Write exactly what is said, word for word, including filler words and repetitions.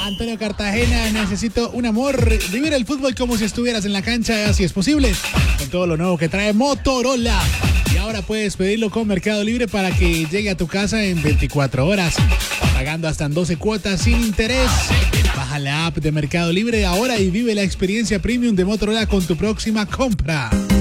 Antonio Cartagena, necesito un amor. Vivir el fútbol como si estuvieras en la cancha, si es posible, con todo lo nuevo que trae Motorola. Y ahora puedes pedirlo con Mercado Libre para que llegue a tu casa en veinticuatro horas, pagando hasta en doce cuotas sin interés. Baja la app de Mercado Libre ahora y vive la experiencia premium de Motorola con tu próxima compra.